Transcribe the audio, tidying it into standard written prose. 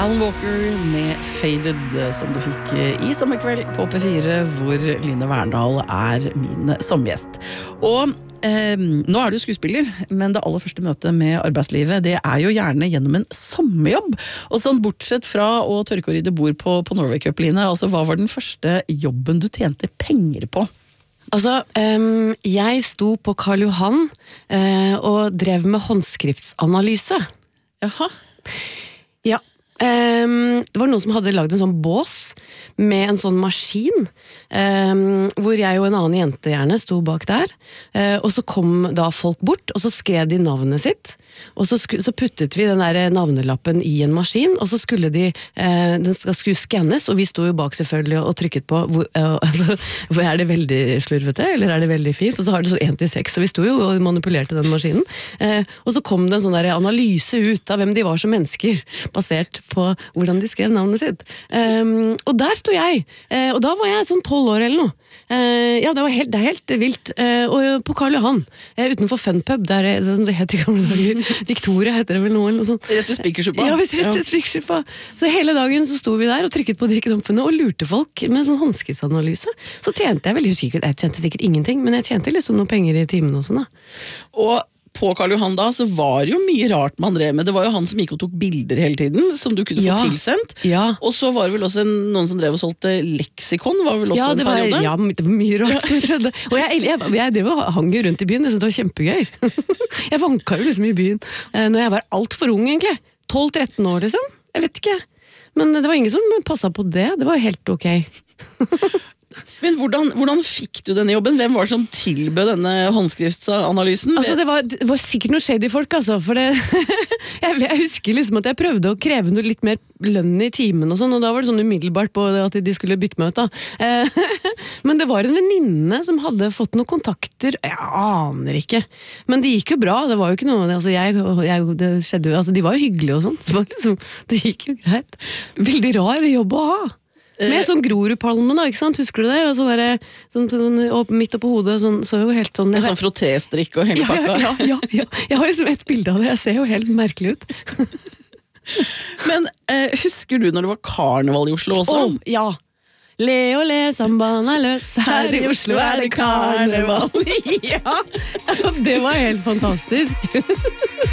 Alan Walker med Faded, som du fikk i sommerkveld på P4, hvor Line Verndal min sommergjest. Og nå du skuespiller, men det aller første møtet med arbeidslivet, det jo gjerne gjennom en sommerjobb. Og sånn bortsett fra å tørke og rydde bord på Norway Cup, Line, altså hva var den første jobben du tjente penger på? Altså, jeg sto på Karl Johan og drev med håndskriftsanalyse. Jaha. Ja, det var noen som hadde laget en sånn bås med en sånn maskin, hvor jeg og en annen jente gjerne sto bak der, og så kom da folk bort, og så skrev de navnet sitt, og så puttet vi den der navnelappen i en maskin, og så skulle den skulle skannes, og vi sto jo bak selvfølgelig og trykket på, hvor det veldig slurvete, eller det veldig fint, og så har det sånn 1-6, så vi sto jo og manipulerte den maskinen, og så kom det en sånn der analyse ut av hvem de var som mennesker, basert på hvordan de skrev navnet sitt. Og der sto jeg, og da var jeg sånn 12 år eller noe. Ja, det er helt vilt. Og på Karl Johan, utenfor Funpub, det heter i gamle dager, Victoria heter det vel noe, eller noe sånt. Rett ved Spikersuppa. Ja, rett ved Spikersuppa. Så hele dagen så sto vi der og trykket på de knappene og lurte folk med sånn håndskriftanalyse. Så tjente jeg veldig usikkert, jeg tjente sikkert ingenting, men jeg tjente liksom noen penger i timen og sånn da. Og på Karl Johan da, så var det jo mye rart man drev med. Det var jo han som gikk og tok bilder hele tiden, som du kunne få tilsendt. Ja. Og så var det vel også noen som drev og solgte leksikon, var vel også en periode? Ja, det var mye rart som skjedde. Og jeg drev og hang jo rundt i byen, jeg synes det var kjempegøy. Jeg vanka jo liksom i byen, når jeg var alt for ung egentlig. 12-13 år liksom, jeg vet ikke. Men det var ingen som passet på det, det var helt ok. Men hvordan fikk du denne jobben? Hvem var det som tilbød denne håndskriftsanalysen? Altså, det var sikkert noe shady folk, altså, for det jeg husker liksom at jeg prøvde å kreve noe litt mer lønn i timen og sånn, og da var det sånn umiddelbart på at de skulle bytte meg ut da. Men det var en venninne som hadde fått noen kontakter, jeg aner ikke, men det gikk jo bra, det var jo ikke noe, altså det skjedde jo, altså de var jo hyggelige og sånt, det gikk jo greit. Veldig rar jobb å ha. Med sånn Grorudpalmen da, ikke sant? Husker du det? Og sånn midt oppå hodet, så jo helt sånn... Med sånn frottéstrikk og hele pakka. Ja. Jeg har liksom et bilde av det, jeg ser jo helt merkelig ut. Men husker du når det var karneval i Oslo også? Ja. Le og le, sambana løs, her i Oslo det karneval. Ja, det var helt fantastisk.